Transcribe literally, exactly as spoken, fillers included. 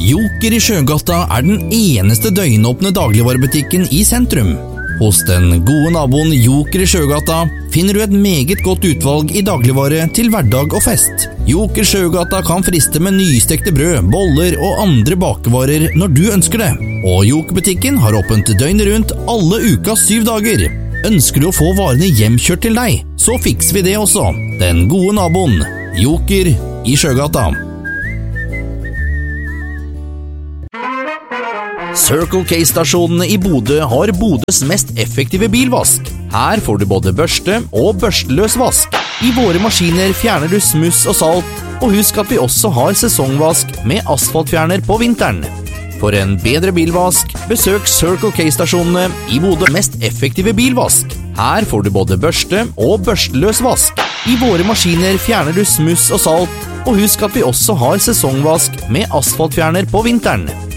Joker i Sjøgata er den eneste døgnåpne dagligvarebutikken i sentrum. Hos den gode naboen Joker i Sjøgata finner du et meget godt utvalg i dagligvare til hverdag og fest. Joker Sjøgata kan friste med nystekte brød, boller og andre bakevarer når du ønsker det. Og Joker-butikken har åpent døgnet rundt alle ukas syv dager. Ønsker du å få varene hjemkjørt til deg, så fikser vi det også. Den gode naboen Joker i Sjøgata. Circle K-stasjonene i Bodø har Bodøs mest effektive bilvask. Her får du både børste og børsteløs vask. I våre maskiner fjerner du smuss og salt, og husk at vi også har sesongvask med asfaltfjerner på vinteren. For en bedre bilvask, besøk Circle K-stasjonene i Bodø mest effektive bilvask. Her får du både børste og børsteløs vask. I våre maskiner fjerner du smuss og salt, og husk at vi også har sesongvask med asfaltfjerner på vinteren.